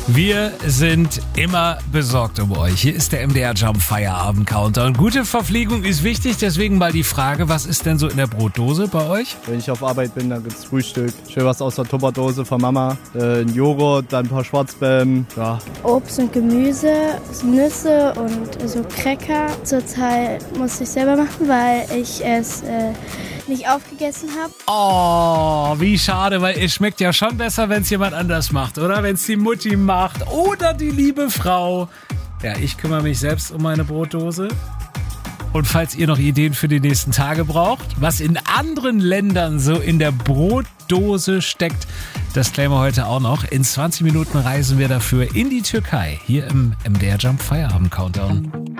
Wir sind immer besorgt um euch. Hier ist der MDR Jump Feierabend Countdown. Gute Verpflegung ist wichtig, deswegen mal die Frage, was ist denn so in der Brotdose bei euch? Wenn ich auf Arbeit bin, dann gibt's Frühstück. Schön was aus der Tupperdose von Mama. Ein Joghurt, dann ein paar Schwarzbären. Ja. Obst und Gemüse, Nüsse und so Cracker. Zurzeit muss ich selber machen, weil ich es nicht aufgegessen habe. Oh, wie schade, weil es schmeckt ja schon besser, wenn es jemand anders macht, oder? Wenn es die Mutti macht oder die liebe Frau. Ja, ich kümmere mich selbst um meine Brotdose. Und falls ihr noch Ideen für die nächsten Tage braucht, was in anderen Ländern so in der Brotdose steckt, das klären wir heute auch noch. In 20 Minuten reisen wir dafür in die Türkei, hier im MDR Jump Feierabend Countdown.